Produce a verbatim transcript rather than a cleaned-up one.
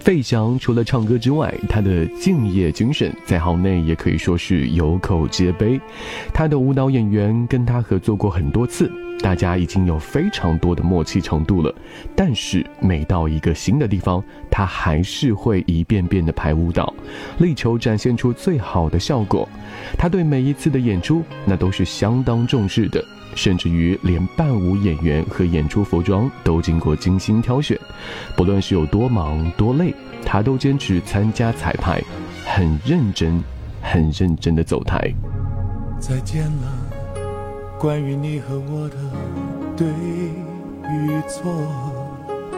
费翔除了唱歌之外，他的敬业精神在行内也可以说是有口皆碑。他的舞蹈演员跟他合作过很多次，大家已经有非常多的默契程度了，但是每到一个新的地方，他还是会一遍遍的排舞蹈，力求展现出最好的效果。他对每一次的演出那都是相当重视的，甚至于连伴舞演员和演出服装都经过精心挑选，不论是有多忙多累，他都坚持参加彩排，很认真很认真的走台。 再见了，关于你和我的对与错，